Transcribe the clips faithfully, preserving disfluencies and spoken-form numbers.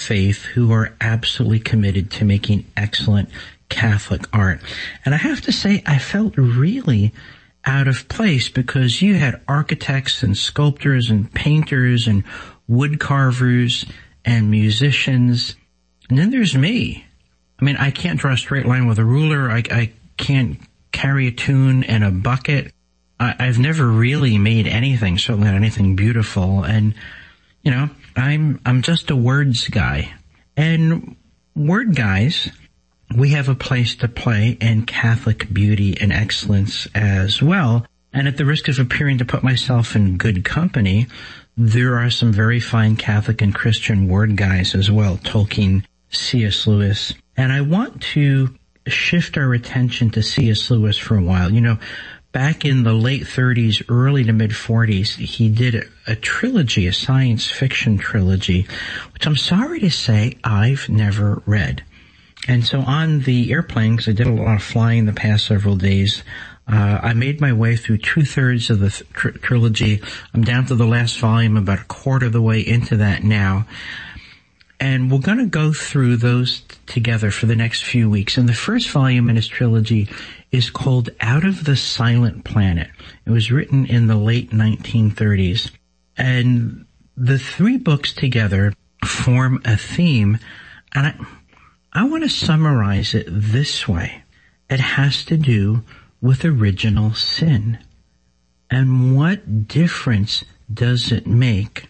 faith who are absolutely committed to making excellent Catholic art. And I have to say, I felt really out of place because you had architects and sculptors and painters and wood carvers and musicians. And then there's me. I mean, I can't draw a straight line with a ruler. I, I can't carry a tune in a bucket. I, I've never really made anything, certainly not anything beautiful. And, you know, I'm, I'm just a words guy. And word guys, we have a place to play in Catholic beauty and excellence as well. And at the risk of appearing to put myself in good company, there are some very fine Catholic and Christian word guys as well, Tolkien, C S. Lewis. And I want to shift our attention to C S. Lewis for a while. You know, back in the late thirties, early to mid forties, he did a, a trilogy, a science fiction trilogy, which I'm sorry to say I've never read. And so on the airplane, because I did a lot of flying the past several days, uh, I made my way through two-thirds of the th- tr- trilogy. I'm down to the last volume, about a quarter of the way into that now. And we're going to go through those t- together for the next few weeks. And the first volume in his trilogy is called Out of the Silent Planet. It was written in the late nineteen thirties. And the three books together form a theme, and I... I want to summarize it this way. It has to do with original sin. And what difference does it make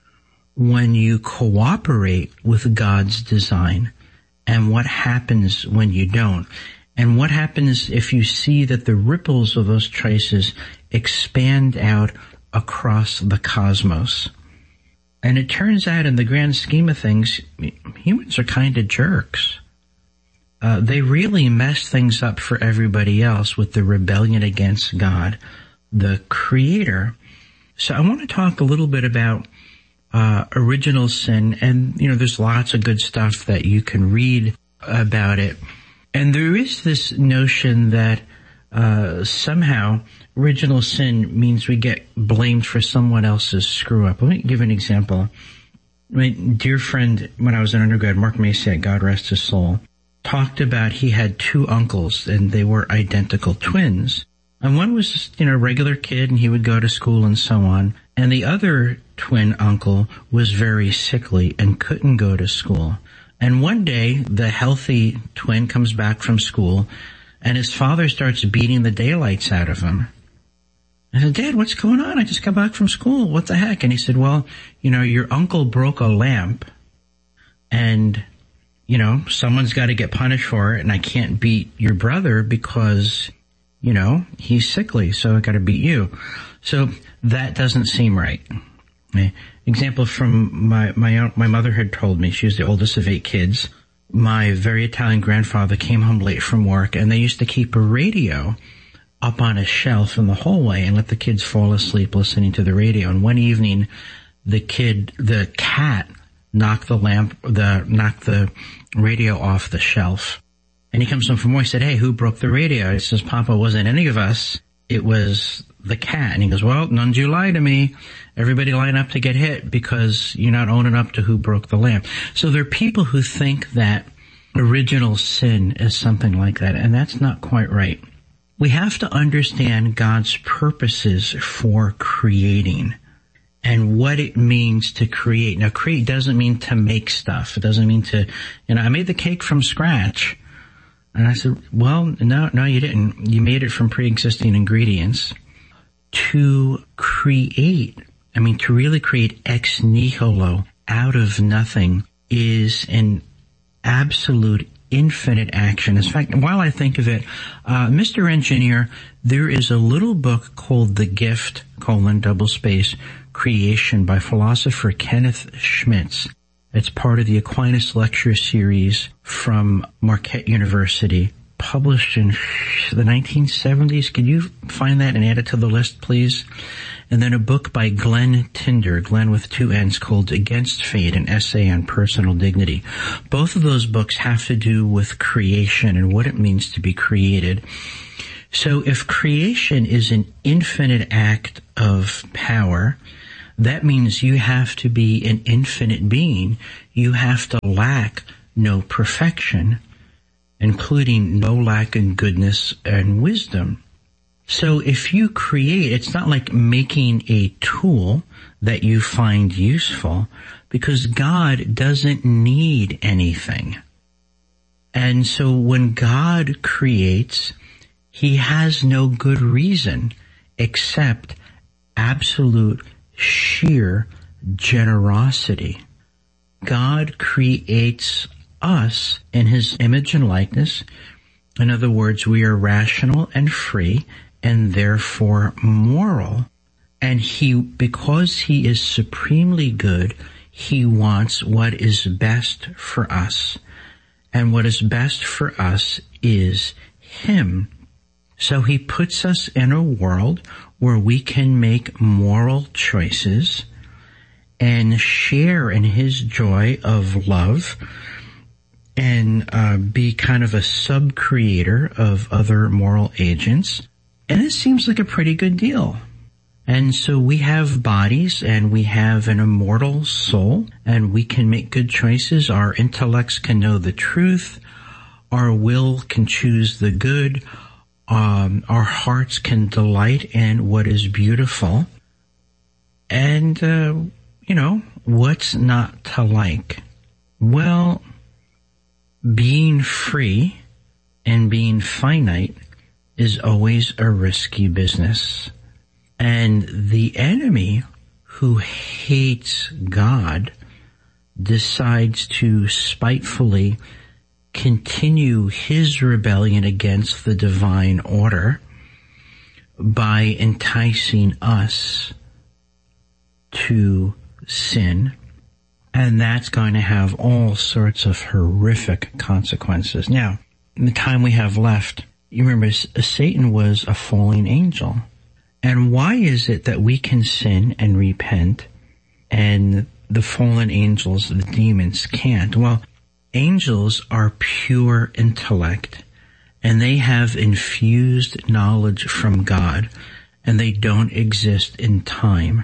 when you cooperate with God's design? And what happens when you don't? And what happens if you see that the ripples of those choices expand out across the cosmos? And it turns out, in the grand scheme of things, humans are kind of jerks. Uh, they really mess things up for everybody else with the rebellion against God, the Creator. So I want to talk a little bit about uh, original sin. And, you know, there's lots of good stuff that you can read about it. And there is this notion that uh somehow original sin means we get blamed for someone else's screw up. Let me give an example. My dear friend, when I was an undergrad, Mark Maciak, God rest his soul, talked about he had two uncles and they were identical twins. And one was, you know, a regular kid and he would go to school and so on. And the other twin uncle was very sickly and couldn't go to school. And one day the healthy twin comes back from school and his father starts beating the daylights out of him. I said, Dad, what's going on? I just got back from school. What the heck? And he said, well, you know, your uncle broke a lamp and, you know, someone's got to get punished for it. And I can't beat your brother because, you know, he's sickly. So I got to beat you. So that doesn't seem right. Okay. Example from my, my, my mother had told me, she was the oldest of eight kids. My very Italian grandfather came home late from work and they used to keep a radio up on a shelf in the hallway and let the kids fall asleep listening to the radio. And one evening, the kid, the cat knocked the lamp, the, knocked the radio off the shelf. And he comes home from work, he said, hey, who broke the radio? He says, Papa, it wasn't any of us. It was the cat. And he goes, well, none of you lie to me. Everybody line up to get hit because you're not owning up to who broke the lamp. So there are people who think that original sin is something like that, and that's not quite right. We have to understand God's purposes for creating and what it means to create. Now, create doesn't mean to make stuff. It doesn't mean to, you know, I made the cake from scratch. And I said, well, no, no, you didn't. You made it from pre-existing ingredients. To create, I mean, to really create ex nihilo, out of nothing, is an absolute infinite action. In fact, while I think of it, uh, Mister Engineer, there is a little book called The Gift, colon, double space, Creation by philosopher Kenneth Schmitz. It's part of the Aquinas Lecture Series from Marquette University, published in the nineteen seventies. Can you find that and add it to the list, please? And then a book by Glenn Tinder, Glenn with two N's, called Against Fate, an essay on personal dignity. Both of those books have to do with creation and what it means to be created. So if creation is an infinite act of power, that means you have to be an infinite being. You have to lack no perfection, including no lack in goodness and wisdom. So if you create, it's not like making a tool that you find useful, because God doesn't need anything. And so when God creates, he has no good reason except absolute sheer generosity. God creates us in his image and likeness. In other words, we are rational and free and therefore moral. And he, because he is supremely good, he wants what is best for us. And what is best for us is him. So he puts us in a world where we can make moral choices and share in his joy of love and uh, be kind of a sub-creator of other moral agents. And it seems like a pretty good deal. And so we have bodies and we have an immortal soul and we can make good choices. Our intellects can know the truth. Our will can choose the good. Um, our hearts can delight in what is beautiful. And, uh, you know, what's not to like? Well, being free and being finite is always a risky business. And the enemy who hates God decides to spitefully continue his rebellion against the divine order by enticing us to sin. And that's going to have all sorts of horrific consequences. Now, in the time we have left, you remember Satan was a fallen angel. And why is it that we can sin and repent and the fallen angels, the demons, can't? Well, angels are pure intellect and they have infused knowledge from God and they don't exist in time.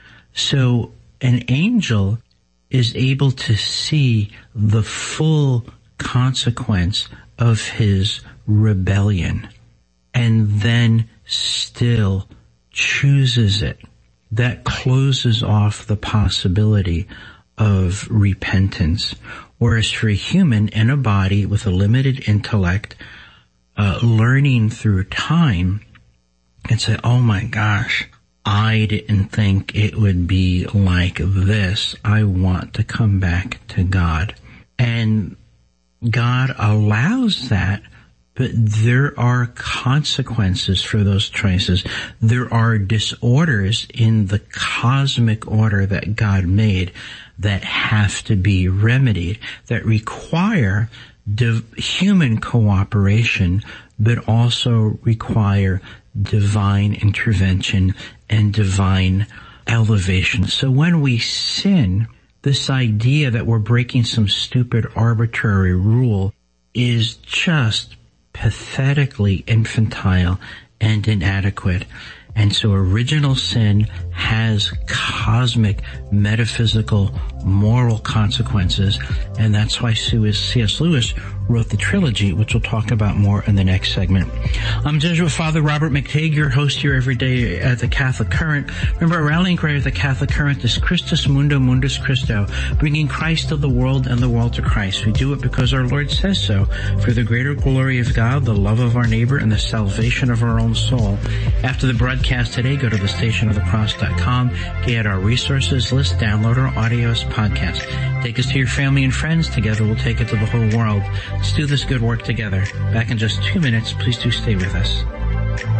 So an angel is able to see the full consequence of his rebellion and then still chooses it. That closes off the possibility of repentance. Whereas for a human in a body with a limited intellect, uh, learning through time, and say, oh my gosh, I didn't think it would be like this. I want to come back to God. And God allows that, but there are consequences for those choices. There are disorders in the cosmic order that God made that have to be remedied, that require div- human cooperation, but also require divine intervention and divine elevation. So when we sin, this idea that we're breaking some stupid arbitrary rule is just pathetically infantile and inadequate. And so original sin has cosmic, metaphysical, moral consequences. And that's why C S Lewis wrote the trilogy, which we'll talk about more in the next segment. I'm Jesuit Father Robert McTague, your host here every day at the Catholic Current. Remember, our rallying cry at the Catholic Current is Christus Mundo Mundus Christo, bringing Christ to the world and the world to Christ. We do it because our Lord says so, for the greater glory of God, the love of our neighbor, and the salvation of our own soul. After the broadcast today, go to the station of the cross dot com, get our resources list, download our audios podcast. Take us to your family and friends. Together we'll take it to the whole world. Let's do this good work together. Back in just two minutes. Please do stay with us.